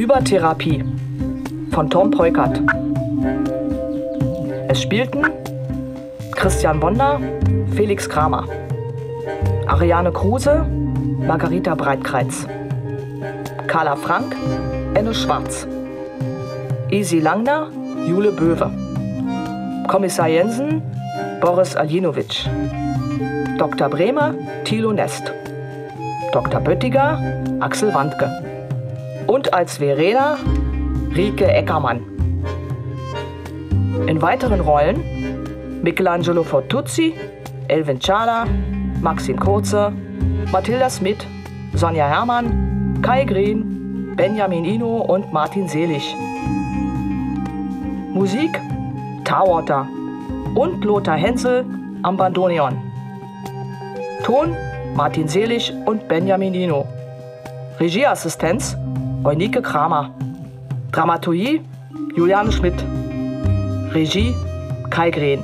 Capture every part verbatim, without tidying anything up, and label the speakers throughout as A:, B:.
A: Übertherapie von Tom Peukert. Es spielten Christian Wonder, Felix Kramer, Ariane Kruse, Margarita Breitkreitz, Carla Frank, Enne Schwarz, Isi Langner, Jule Böwe, Kommissar Jensen, Boris Aljinovic, Doktor Bremer, Thilo Nest, Doktor Böttiger, Axel Wandke und als Verena Rike Eckermann. In weiteren Rollen Michelangelo Fortuzzi, Elvin Chala, Maxim Kurze, Mathilda Smith, Sonja Herrmann, Kai Green, Benjamin Ino und Martin Selig. Musik Tarwater und Lothar Hensel am Bandoneon. Ton Martin Selig und Benjamin Ino. Regieassistenz Eunike Kramer. Dramaturgie Juliane Schmidt. Regie Kai Green.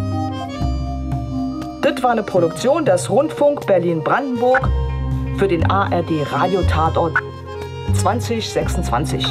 A: Das war eine Produktion des Rundfunk Berlin-Brandenburg für den A R D Radiotatort zwanzig sechsundzwanzig.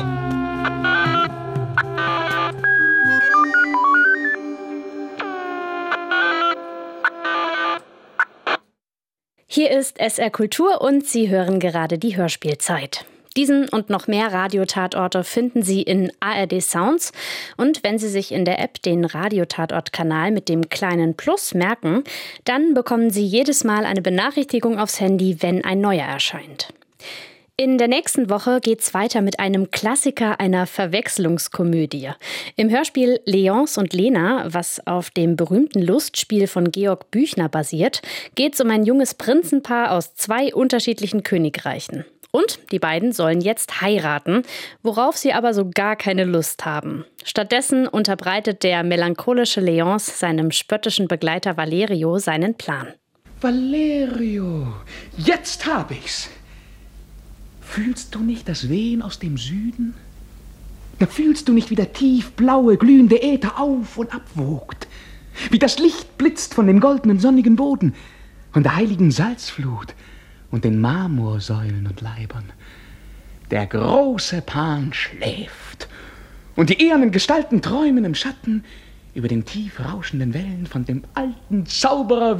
B: Hier ist S R Kultur und Sie hören gerade die Hörspielzeit. Diesen und noch mehr Radiotatorte finden Sie in A R D Sounds. Und wenn Sie sich in der App den Radiotatort-Kanal mit dem kleinen Plus merken, dann bekommen Sie jedes Mal eine Benachrichtigung aufs Handy, wenn ein neuer erscheint. In der nächsten Woche geht's weiter mit einem Klassiker einer Verwechslungskomödie. Im Hörspiel Leonce und Lena, was auf dem berühmten Lustspiel von Georg Büchner basiert, geht's um ein junges Prinzenpaar aus zwei unterschiedlichen Königreichen. Und die beiden sollen jetzt heiraten, worauf sie aber so gar keine Lust haben. Stattdessen unterbreitet der melancholische Leonce seinem spöttischen Begleiter Valerio seinen Plan.
C: Valerio, jetzt hab ich's. Fühlst du nicht das Wehen aus dem Süden? Da fühlst du nicht, wie der tiefblaue, glühende Äther auf und ab wogt, wie das Licht blitzt von dem goldenen, sonnigen Boden, von der heiligen Salzflut und den Marmorsäulen und Leibern. Der große Pan schläft und die ehernen Gestalten träumen im Schatten über den tief rauschenden Wellen von dem alten Zauberer